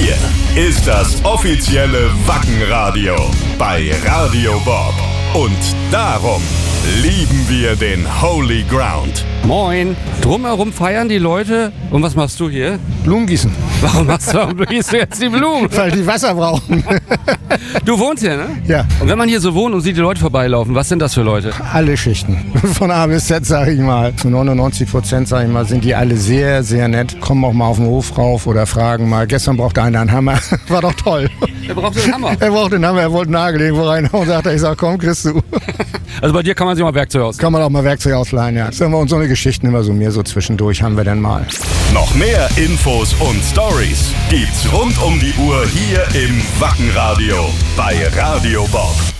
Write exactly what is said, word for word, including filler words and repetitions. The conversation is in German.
Hier ist das offizielle Wackenradio bei Radio Bob. Und darum lieben wir den Holy Ground. Moin. Drumherum feiern die Leute. Und was machst du hier? Blumen gießen. Warum machst du, warum gießt du jetzt die Blumen? Weil die Wasser brauchen. Du wohnst hier, ne? Ja. Und wenn man hier so wohnt und sieht die Leute vorbeilaufen, was sind das für Leute? Alle Schichten. Von A bis Z, sag ich mal. Zu neunundneunzig Prozent, sag ich mal, sind die alle sehr, sehr nett. Kommen auch mal auf den Hof rauf oder fragen mal. Gestern brauchte einer einen Hammer. War doch toll. Er braucht einen Hammer. Er braucht einen Hammer, er wollte einen Nagel irgendwo reinhauen und sagte, ich sag, komm, kriegst du. Also bei dir kann man sich mal Werkzeug aus. Kann man auch mal Werkzeug ausleihen, ja. Sagen wir uns so eine Geschichten immer so mehr so zwischendurch haben wir dann mal. Noch mehr Infos und Stories gibt's rund um die Uhr hier im Wackenradio bei Radio Bob.